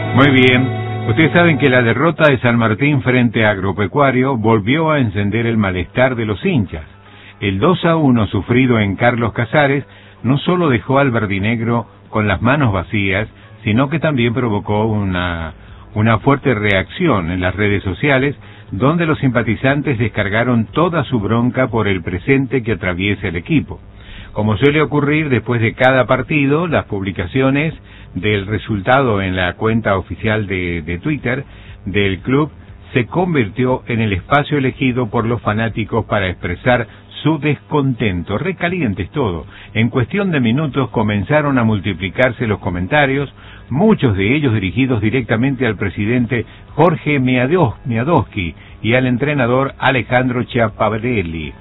Muy bien. Ustedes saben que la derrota de San Martín frente a Agropecuario volvió a encender el malestar de los hinchas. El 2-1 sufrido en Carlos Casares no solo dejó al verdinegro con las manos vacías, sino que también provocó una fuerte reacción en las redes sociales, donde los simpatizantes descargaron toda su bronca por el presente que atraviesa el equipo. Como suele ocurrir después de cada partido, las publicaciones del resultado en la cuenta oficial de Twitter del club se convirtió en el espacio elegido por los fanáticos para expresar su descontento. Recalientes todo. En cuestión de minutos comenzaron a multiplicarse los comentarios, muchos de ellos dirigidos directamente al presidente Jorge Miadowski y al entrenador Alejandro Chiaparelli.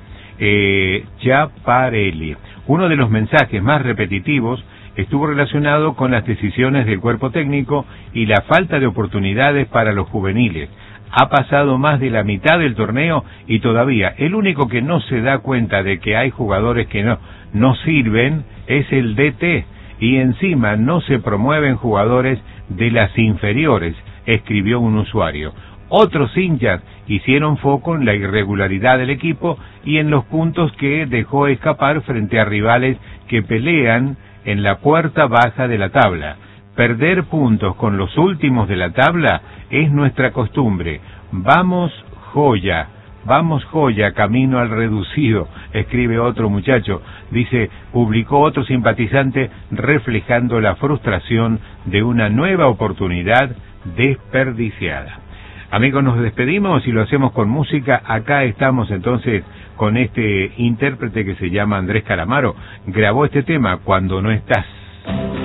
Uno de los mensajes más repetitivos estuvo relacionado con las decisiones del cuerpo técnico y la falta de oportunidades para los juveniles. Ha pasado más de la mitad del torneo y todavía el único que no se da cuenta de que hay jugadores que no sirven es el DT, y encima no se promueven jugadores de las inferiores, escribió un usuario. Otros hinchas hicieron foco en la irregularidad del equipo y en los puntos que dejó escapar frente a rivales que pelean en la puerta baja de la tabla. Perder puntos con los últimos de la tabla es nuestra costumbre. Vamos joya, camino al reducido, escribe otro muchacho. Dice, publicó otro simpatizante reflejando la frustración de una nueva oportunidad desperdiciada. Amigos, nos despedimos y lo hacemos con música. Acá estamos entonces con este intérprete que se llama Andrés Calamaro. Grabó este tema, Cuando no estás.